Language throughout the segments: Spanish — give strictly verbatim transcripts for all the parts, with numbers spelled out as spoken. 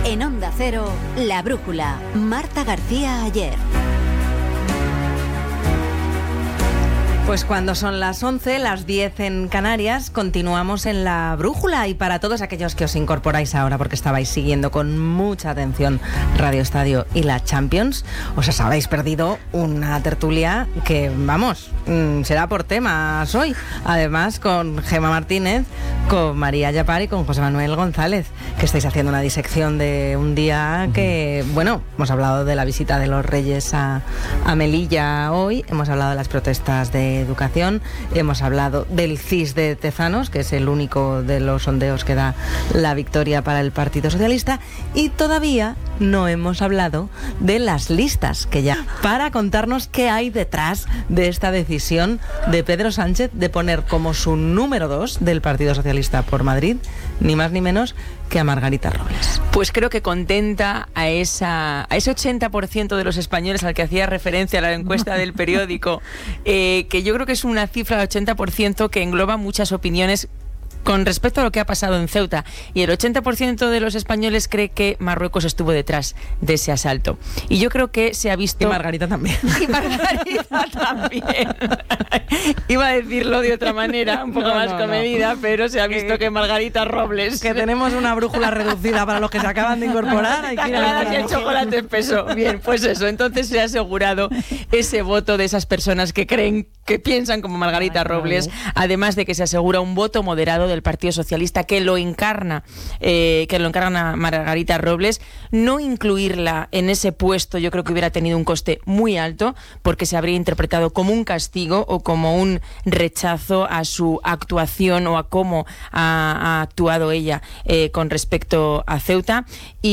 En Onda Cero, La Brújula, Marta García Aller. Pues cuando son las once, las diez en Canarias, continuamos en La Brújula. Y para todos aquellos que os incorporáis ahora porque estabais siguiendo con mucha atención Radio Estadio y la Champions, os habéis perdido una tertulia que, vamos, será por temas hoy. Además, con Gemma Martínez, con María Yapar y con José Manuel González, que estáis haciendo una disección de un día que, bueno, hemos hablado de la visita de los Reyes a, a Melilla hoy, hemos hablado de las protestas de educación, hemos hablado del C I S de Tezanos, que es el único de los sondeos que da la victoria para el Partido Socialista, y todavía no hemos hablado de las listas, que ya, para contarnos qué hay detrás de esta decisión de Pedro Sánchez de poner como su número dos del Partido Socialista por Madrid, ni más ni menos que a Margarita Robles. Pues creo que contenta a esa a ese ochenta por ciento de los españoles al que hacía referencia la encuesta del periódico, eh, que yo creo que es una cifra de ochenta por ciento que engloba muchas opiniones con respecto a lo que ha pasado en Ceuta, y el ochenta por ciento de los españoles cree que Marruecos estuvo detrás de ese asalto. Y yo creo que se ha visto... Y Margarita también. Y Margarita también. Iba a decirlo de otra manera, un poco no, más no, comedida, no. Pero se ha visto que Margarita Robles... Que tenemos una brújula reducida para los que se acaban de incorporar. Hay que ir a y el chocolate espeso. Bien, pues eso. Entonces se ha asegurado ese voto de esas personas que creen, que piensan como Margarita Robles, además de que se asegura un voto moderado del Partido Socialista que lo encarna eh, que lo encarna Margarita Robles. No incluirla en ese puesto yo creo que hubiera tenido un coste muy alto, porque se habría interpretado como un castigo o como un rechazo a su actuación o a cómo ha, ha actuado ella eh, con respecto a Ceuta.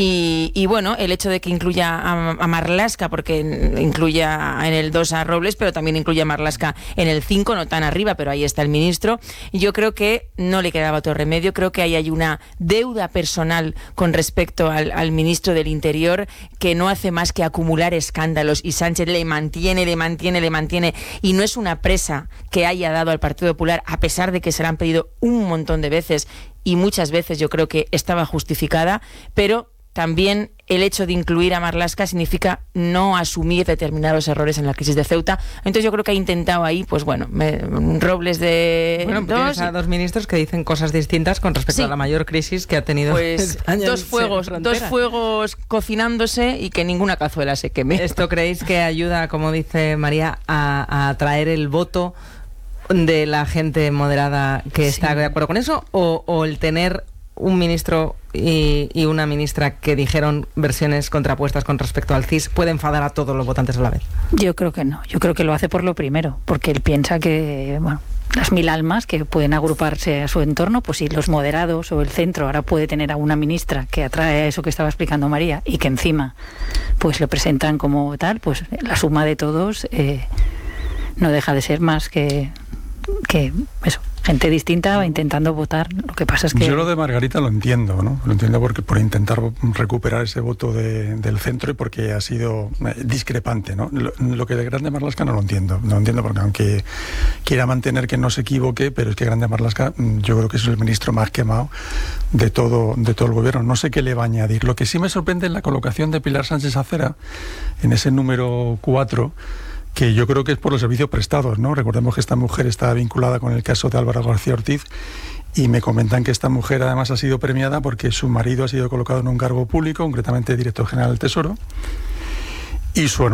Y, y bueno, el hecho de que incluya a, a Marlaska, porque incluya en el dos a Robles, pero también incluye a Marlaska en el cinco, no tan arriba, pero ahí está el ministro. Yo creo que no le quedaba otro remedio. Creo que ahí hay una deuda personal con respecto al, al ministro del Interior, que no hace más que acumular escándalos, y Sánchez le mantiene, le mantiene, le mantiene, y no es una presa que haya dado al Partido Popular, a pesar de que se la han pedido un montón de veces, y muchas veces yo creo que estaba justificada, pero también el hecho de incluir a Marlaska significa no asumir determinados errores en la crisis de Ceuta. Entonces yo creo que ha intentado ahí, pues bueno, me, Robles de bueno, pues dos... a dos ministros que dicen cosas distintas con respecto sí. a la mayor crisis que ha tenido pues España. Dos fuegos, dos fuegos cocinándose y que ninguna cazuela se queme. ¿Esto creéis que ayuda, como dice María, a, a atraer el voto de la gente moderada que sí. está de acuerdo con eso? ¿O, o el tener un ministro y, y una ministra que dijeron versiones contrapuestas con respecto al C I S puede enfadar a todos los votantes a la vez? Yo creo que no. Yo creo que lo hace por lo primero, porque él piensa que, bueno, las mil almas que pueden agruparse a su entorno, pues si los moderados o el centro ahora puede tener a una ministra que atrae a eso que estaba explicando María, y que encima pues lo presentan como tal, pues la suma de todos eh, no deja de ser más que, que eso, gente distinta intentando votar. Lo que pasa es que... Yo lo de Margarita lo entiendo, ¿no? Lo entiendo porque por intentar recuperar ese voto de, del centro, y porque ha sido discrepante, ¿no? Lo, lo que de Grande Marlaska no lo entiendo. No lo entiendo porque aunque quiera mantener que no se equivoque, pero es que Grande Marlaska yo creo que es el ministro más quemado de todo, de todo el gobierno. No sé qué le va a añadir. Lo que sí me sorprende es la colocación de Pilar Sánchez Acera en ese número cuatro, que yo creo que es por los servicios prestados, ¿no? Recordemos que esta mujer está vinculada con el caso de Álvaro García Ortiz, y me comentan que esta mujer además ha sido premiada porque su marido ha sido colocado en un cargo público, concretamente director general del Tesoro, y su hermano